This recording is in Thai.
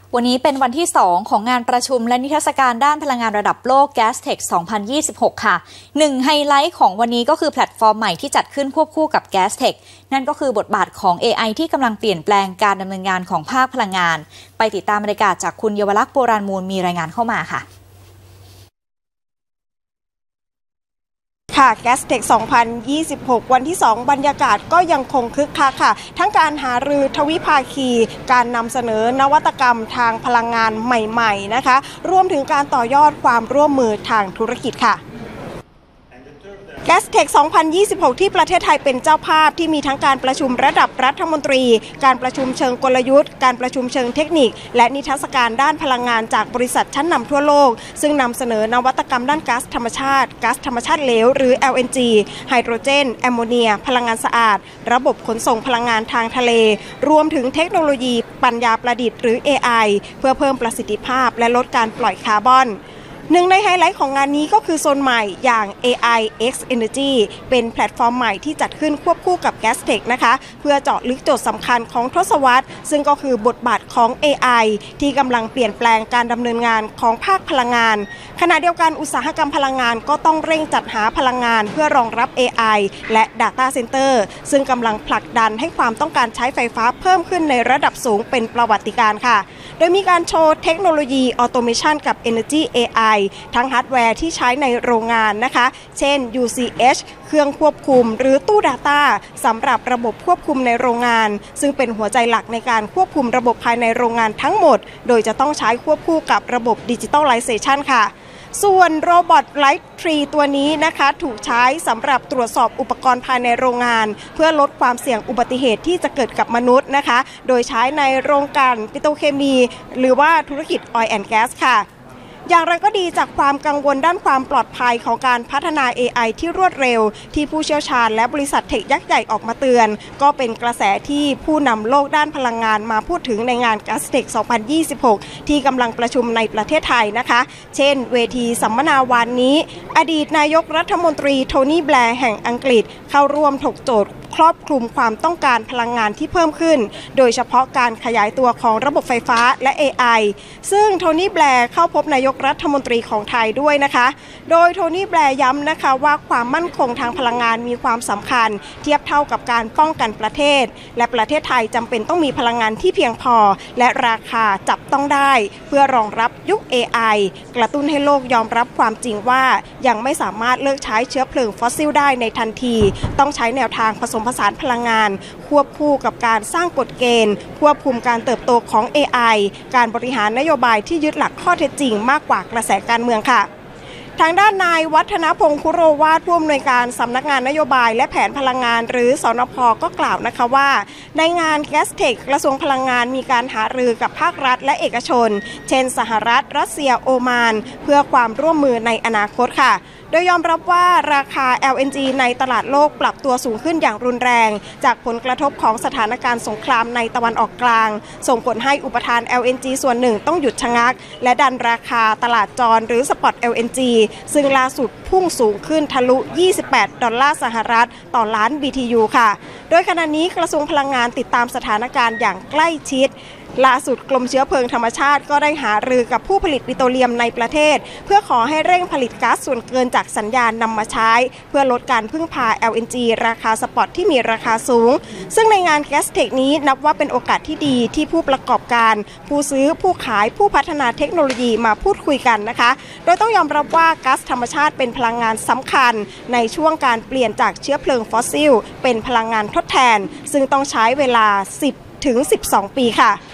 วันนี้เป็นวันที่2ของงานประชุมและนิทรรศการด้านพลังงานระดับโลก GasTech 2026 ค่ะ1ไฮไลท์ของวันนี้ก็คือแพลตฟอร์มใหม่ที่จัดขึ้นควบคู่กับ GasTech นั่นก็คือบทบาทของ AI ที่กำลังเปลี่ยนแปลงการดำเนินงานของภาคพลังงานไปติดตามบรรยากาศจากคุณเยาวลักษณ์โบราณมูลมีรายงานเข้ามาค่ะ GasTech 2026 วันที่ 2 บรรยากาศก็ยังคงคึกคักค่ะทั้งการหารือทวิภาคีการนำเสนอนวัตกรรมทางพลังงานใหม่ๆนะคะรวมถึงการต่อยอดความร่วมมือทางธุรกิจค่ะGasTech 2026 ที่ประเทศไทยเป็นเจ้าภาพที่มีทั้งการประชุมระดับรัฐมนตรีการประชุมเชิงกลยุทธ์การประชุมเชิงเทคนิคและนิทรรศการด้านพลังงานจากบริษัทชั้นนำทั่วโลกซึ่งนำเสนอนวัตกรรมด้านก๊าซธรรมชาติเหลวหรือ LNG ไฮโดรเจนแอมโมเนียพลังงานสะอาดระบบขนส่งพลังงานทางทะเลรวมถึงเทคโนโลยีปัญญาประดิษฐ์หรือ AI เพื่อเพิ่มประสิทธิภาพและลดการปล่อยคาร์บอนหนึ่งในไฮไลท์ของงานนี้ก็คือโซนใหม่อย่าง AI X Energy เป็นแพลตฟอร์มใหม่ที่จัดขึ้นควบคู่กับ GasTech นะคะเพื่อเจาะลึกโจทย์สำคัญของทศวรรษซึ่งก็คือบทบาทของ AI ที่กำลังเปลี่ยนแปลงการดำเนินงานของภาคพลังงานขณะเดียวกันอุตสาหกรรมพลังงานก็ต้องเร่งจัดหาพลังงานเพื่อรองรับ AI และ Data Center ซึ่งกำลังผลักดันให้ความต้องการใช้ไฟฟ้าเพิ่มขึ้นในระดับสูงเป็นประวัติการณ์ค่ะโดยมีการโชว์เทคโนโลยี Automation กับ Energy AI ทั้งฮาร์ดแวร์ที่ใช้ในโรงงานนะคะเช่น UCH เครื่องควบคุมหรือตู้ Data สำหรับระบบควบคุมในโรงงานซึ่งเป็นหัวใจหลักในการควบคุมระบบภายในโรงงานทั้งหมดโดยจะต้องใช้ควบคู่กับระบบ Digitalization ค่ะส่วนโรบอทไลท์ทรีตัวนี้นะคะถูกใช้สำหรับตรวจสอบอุปกรณ์ภายในโรงงานเพื่อลดความเสี่ยงอุบัติเหตุที่จะเกิดกับมนุษย์นะคะโดยใช้ในโรงกลั่นปิโตรเคมีหรือว่าธุรกิจ Oil and Gas ค่ะอย่างไรก็ดีจากความกังวลด้านความปลอดภัยของการพัฒนา AI ที่รวดเร็วที่ผู้เชี่ยวชาญและบริษัทเทคยักษ์ใหญ่ออกมาเตือนก็เป็นกระแสที่ผู้นำโลกด้านพลังงานมาพูดถึงในงาน GasTech 2026 ที่กำลังประชุมในประเทศไทยนะคะเช่นเวทีสัมมนาวันนี้อดีตนายกรัฐมนตรีโทนี่แบร์แห่งอังกฤษเข้าร่วมถกโจทย์ครอบคลุมความต้องการพลังงานที่เพิ่มขึ้นโดยเฉพาะการขยายตัวของระบบไฟฟ้าและ AI ซึ่งโทนี่แบร์เข้าพบนายกรัฐมนตรีของไทยด้วยนะคะโดยโทนี่แบร์ย้ำนะคะว่าความมั่นคงทางพลังงานมีความสำคัญเทียบเท่ากับการป้องกันประเทศและประเทศไทยจำเป็นต้องมีพลังงานที่เพียงพอและราคาจับต้องได้เพื่อรองรับยุค AI กระตุ้นให้โลกยอมรับความจริงว่ายังไม่สามารถเลิกใช้เชื้อเพลิงฟอสซิลได้ในทันทีต้องใช้แนวทางผสมผสานพลังงานควบคู่กับการสร้างกฎเกณฑ์ควบคุมการเติบโตของ AI การบริหารนโยบายที่ยึดหลักข้อเท็จจริงมากกว่ากระแสการเมืองค่ะทางด้านนายวัฒนพงศ์คุโรวาทผู้อำนวยการสำนักงานนโยบายและแผนพลังงานหรือสนพ.ก็กล่าวนะคะว่าในงาน GasTech กระทรวงพลังงานมีการหารือกับภาครัฐและเอกชนเช่นสหรัฐรัสเซียโอมานเพื่อความร่วมมือในอนาคตค่ะโดยยอมรับว่าราคา LNG ในตลาดโลกปรับตัวสูงขึ้นอย่างรุนแรงจากผลกระทบของสถานการณ์สงครามในตะวันออกกลางส่งผลให้อุปทาน LNG ส่วนหนึ่งต้องหยุดชะงักและดันราคาตลาดจรหรือสปอต LNG ซึ่งล่าสุดพุ่งสูงขึ้นทะลุ$28ต่อล้าน BTU ค่ะโดยขณะนี้กระทรวงพลังงานติดตามสถานการณ์อย่างใกล้ชิดล่าสุดกรมเชื้อเพลิงธรรมชาติก็ได้หารือกับผู้ผลิตปิโตรเลียมในประเทศเพื่อขอให้เร่งผลิตก๊าซส่วนเกินจากสัญญาณนำมาใช้เพื่อลดการพึ่งพา LNG ราคาสปอตที่มีราคาสูงซึ่งในงาน GasTech นี้นับว่าเป็นโอกาสที่ดีที่ผู้ประกอบการผู้ซื้อผู้ขายผู้พัฒนาเทคโนโลยีมาพูดคุยกันนะคะโดยต้องยอมรับว่าก๊าซธรรมชาติเป็นพลังงานสำคัญในช่วงการเปลี่ยนจากเชื้อเพลิงฟอสซิลเป็นพลังงานทดแทนซึ่งต้องใช้เวลา10 ถึง 12 ปีค่ะ